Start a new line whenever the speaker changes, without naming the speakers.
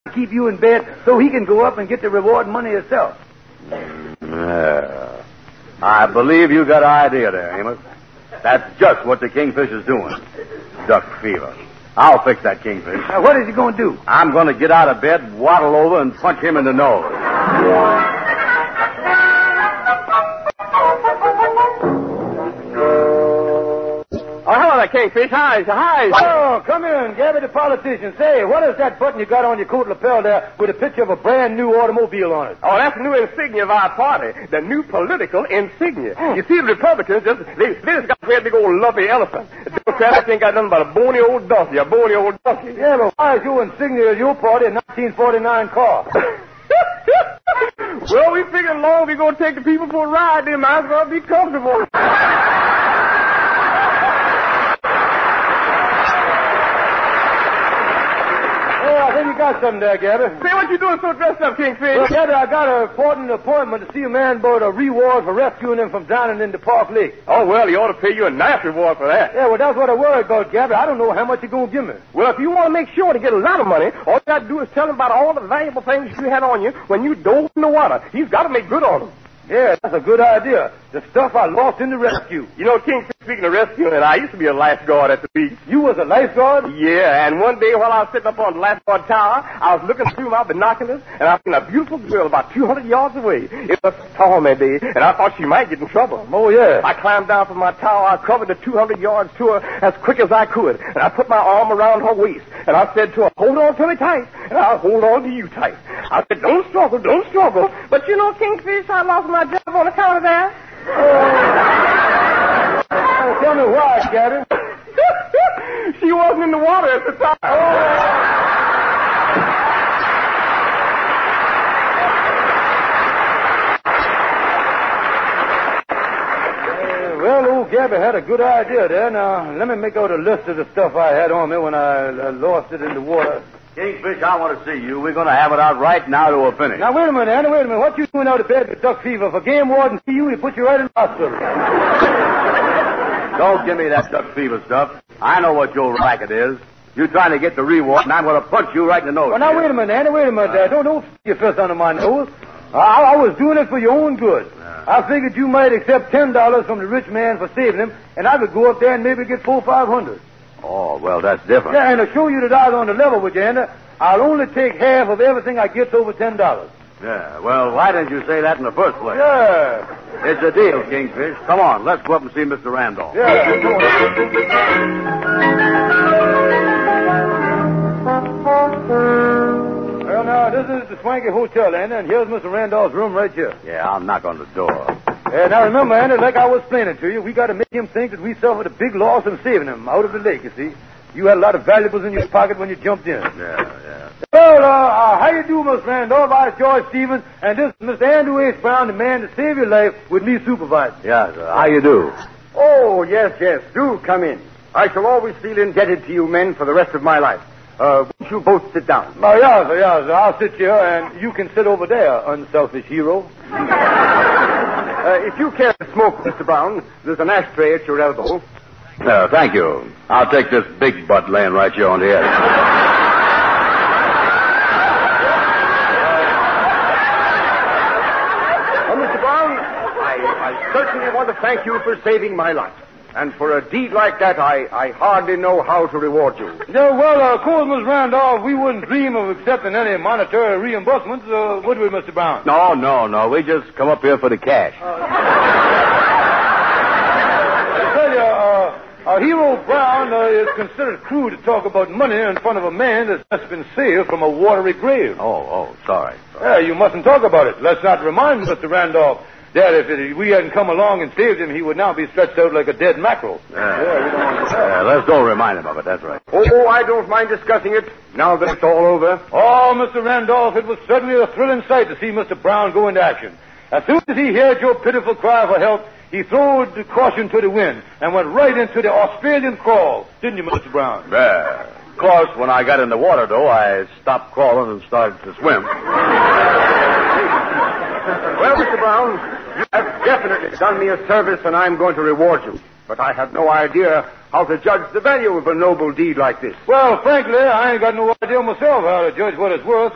to keep you in bed so he can go up and get the reward money himself.
Yeah. I believe you got an idea there, Amos. That's just what the kingfish is doing. Duck fever. I'll fix that kingfish.
Now, what is he going to do?
I'm going to get out of bed, waddle over, and punch him in the nose.
Oh, hello there, Kingfish. Hi.
Oh, come in, Gabby the politician. Say, what is that button you got on your coat lapel there with a picture of a brand new automobile on it?
Oh, that's the new insignia of our party, the new political insignia. You see, the Republicans, they just got a great big old lumpy elephant. The Democrats ain't got nothing but a bony old donkey.
Yeah, but why is your insignia of your party a 1949 car?
Well, we figured along we're going to take the people for a ride. They might as well be comfortable.
I think you got something there, Gabby.
Say, what you doing so dressed up, Kingfish?
Well, Gabby, I got an important appointment to see a man about a reward for rescuing him from drowning into Park Lake.
Oh, well, he ought to pay you a nice reward for that.
Yeah, well, that's what I worry about, Gabby. I don't know how much you're going to give me.
Well, if you want to make sure to get a lot of money, all you got to do is tell him about all the valuable things you had on you when you dove in the water. He's got to make good on them.
Yeah, that's a good idea. The stuff I lost in the rescue.
You know, Kingfish, speaking of rescuing, I used to be a lifeguard at the beach.
You was a lifeguard?
Yeah, and one day while I was sitting up on the lifeguard tower, I was looking through my binoculars, and I seen a beautiful girl about 200 yards away. It was a storm that day, and I thought she might get in trouble.
Oh, yeah.
I climbed down from my tower, I covered the 200 yards to her as quick as I could, and I put my arm around her waist, and I said to her, hold on to me tight, and I'll hold on to you tight. I said, don't struggle. But you know, Kingfish, I lost my job on account of that.
Oh, tell me why, Gabby.
She wasn't in the water at the time.
Well, old Gabby had a good idea there. Now, let me make out a list of the stuff I had on me when I lost it in the water.
Kingfish, I want to see you. We're going to have it out right now to a finish.
Now, wait a minute, Andy, What you doing out of bed with duck fever? If a game warden see you, he put you right in the hospital.
Don't give me that duck fever stuff. I know what your racket is. You're trying to get the reward, and I'm going to punch you right in the nose.
Well, now, wait a minute, Andy, Don't stick your fist under my nose. I was doing it for your own good. Yeah. I figured you might accept $10 from the rich man for saving him, and I could go up there and maybe get $400 or $500.
Oh, well, that's different.
Yeah, and to show you that I was on the level with you, Andy, I'll only take half of everything I get over $10.
Yeah, well, why didn't you say that in the first place?
Yeah.
It's a deal, Kingfish. Come on, let's go up and see Mr. Randolph.
Yeah. Well, now, this is the Swanky Hotel, Andy, and here's Mr. Randolph's room right here.
Yeah, I'll knock on the door.
Now, remember, Andy, like I was explaining to you, we got to make him think that we suffered a big loss in saving him out of the lake, you see. You had a lot of valuables in your pocket when you jumped in.
Yeah.
Well, how you do, Mr. Randolph? I'm George Stevens, and this is Mr. Andrew H. Brown, the man to save your life with me supervising.
Yeah, sir. How you do?
Oh, yes. Do come in. I shall always feel indebted to you men for the rest of my life. Won't you both sit down?
Oh, yeah, sir. I'll sit here, and you can sit over there, unselfish hero.
If you care to smoke, Mr. Brown, there's an ashtray at your elbow.
Thank you. I'll take this big butt laying right here on the edge.
Well, Mr. Brown, I certainly want to thank you for saving my life. And for a deed like that, I hardly know how to reward you.
Yeah, well, of course, Mr. Randolph, we wouldn't dream of accepting any monetary reimbursements, would we, Mr. Brown?
No. We just come up here for the cash.
I tell you, Hero Brown is considered crude to talk about money in front of a man that's just been saved from a watery grave.
Oh, sorry.
Yeah, you mustn't talk about it. Let's not remind Mr. Randolph that if we hadn't come along and saved him, he would now be stretched out like a dead mackerel.
Yeah, let's don't remind him of it, that's right.
Oh, I don't mind discussing it, now that it's all over.
Oh, Mr. Randolph, it was certainly a thrilling sight to see Mr. Brown go into action. As soon as he heard your pitiful cry for help, he threw the caution to the wind and went right into the Australian crawl. Didn't you, Mr. Brown?
Yeah. Of course, when I got in the water, though, I stopped crawling and started to swim.
Well, Mr. Brown, you have definitely done me a service, and I'm going to reward you. But I have no idea how to judge the value of a noble deed like this.
Well, frankly, I ain't got no idea myself how to judge what it's worth.